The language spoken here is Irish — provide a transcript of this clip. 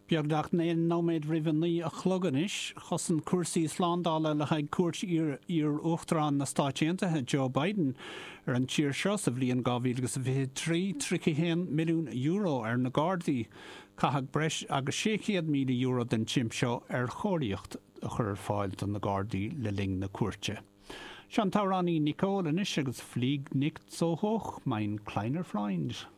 Beagdacht néon nóméid rihannaí a chloganis, chosan cuasaí sláándála le haid cuairt ar uachtarán na stáitianta Joe Biden ar an tír seo sa bhliain 2023 milliún euro ar na Gardaí, caithfeadh breis agus 600 milliún euro den timp seo ar chóiríocht a chur fáil don na Gardaí le ling na cuairte. Sean Tárání Nicole inis agus flieg nicht so hoch, mein kleiner Freund.